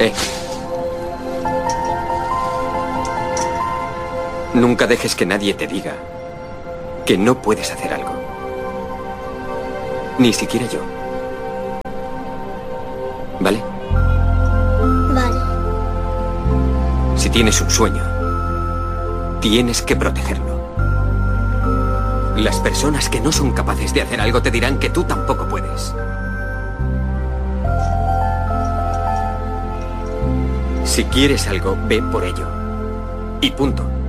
Nunca dejes que nadie te diga que no puedes hacer algo. Ni siquiera yo. ¿Vale? Vale. Si tienes un sueño, tienes que protegerlo. Las personas que no son capaces de hacer algo te dirán que tú tampoco puedes. Si quieres algo, ve por ello. Y punto.